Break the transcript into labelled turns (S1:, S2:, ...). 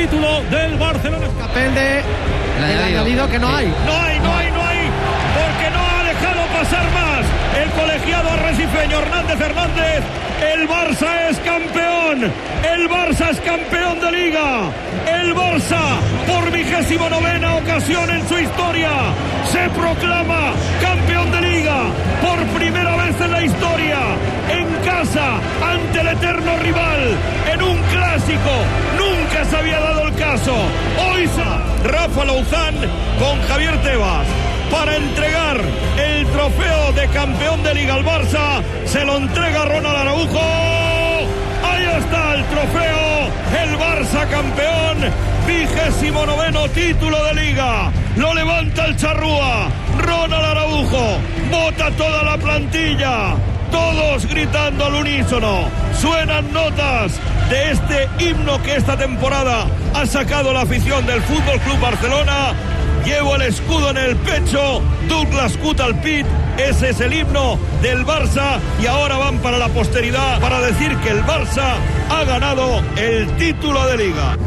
S1: título del Barcelona.
S2: Papel de el añadido que no hay.
S1: No hay, porque no ha dejado pasar más el colegiado arrecifeño Hernández. El Barça es campeón. El Barça es campeón de Liga. El Barça, por 29ª ocasión en su historia, se proclama campeón de Liga. Por primera vez en la historia, en casa, ante el eterno rival, en un clásico. Nunca se había dado el caso. Hoy Rafa Louzán con Javier Tebas para entregar el trofeo de campeón de Liga al Barça. Se lo entrega Ronald Araujo. Ahí está el trofeo. El Barça campeón. 29º título de Liga. Lo levanta el charrúa. Ronald Araujo. Vota toda la plantilla. Todos gritando al unísono. Suenan notas de este himno que esta temporada ha sacado la afición del Fútbol Club Barcelona. Llevo el escudo en el pecho, Douglas Cook al pit, ese es el himno del Barça y ahora van para la posteridad para decir que el Barça ha ganado el título de Liga.